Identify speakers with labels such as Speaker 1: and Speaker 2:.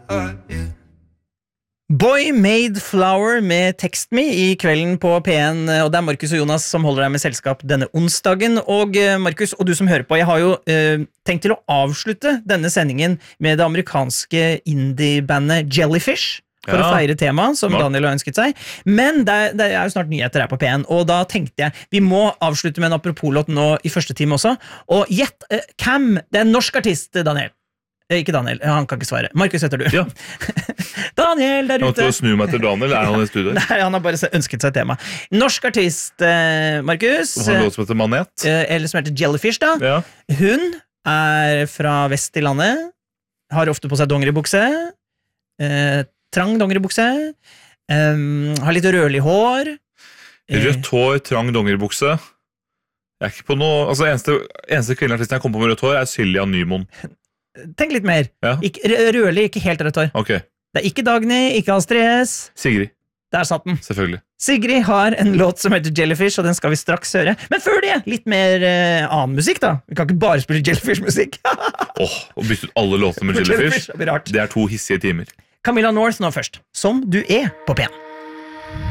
Speaker 1: Boy Made Flower med Text Me i kvelden på P1, og det Markus og Jonas som holder deg med selskap denne onsdagen. Og Markus, og du som hører på, jeg har jo tenkt til å avslutte denne sendingen med det amerikanske indie-bandet Jellyfish, for å feire temaet som Daniel har ønsket seg. Men det jo snart nyheter her på P1, og da tenkte jeg, vi må avslutte med en apropos-låt nå i første time også. Og gjett, Cam, det en norsk artist, Daniel. Ikke Daniel, han kan ikke svare. Markus heter du.
Speaker 2: Ja.
Speaker 1: Daniel der ute.
Speaker 2: Jeg måtte snu meg til Daniel, han i studiet?
Speaker 1: Nei, han har bare ønsket seg tema. Norsk artist, Markus.
Speaker 2: Og han låt som heter Manet.
Speaker 1: Eller som heter Jellyfish da.
Speaker 2: Ja.
Speaker 1: Hun fra vest i landet. Har ofte på seg dongeribukse. Trang dongeribukse. Har litt rødlig hår.
Speaker 2: Rødt hår, trang dongeribukse. Jeg ikke på noe... Altså, eneste kvinneartisten jeg kom på med rødt hår Silja Nymon.
Speaker 1: Tenk litt mer.
Speaker 2: Ja.
Speaker 1: Rødlig, ikke helt rødt hår.
Speaker 2: Ok.
Speaker 1: Det ikke Dagny, ikke Astrid S.
Speaker 2: Sigrid.
Speaker 1: Der satt den.
Speaker 2: Selvfølgelig.
Speaker 1: Sigrid har en låt som heter Jellyfish, og den skal vi straks høre. Men før det, litt mer annen musikk da. Vi kan ikke bare spille Jellyfish-musikk.
Speaker 2: Og bytte ut alle låtene med Jellyfish.
Speaker 1: Det blir rart.
Speaker 2: Det 2 hissige timer.
Speaker 1: Camilla North nå først, som du på P1.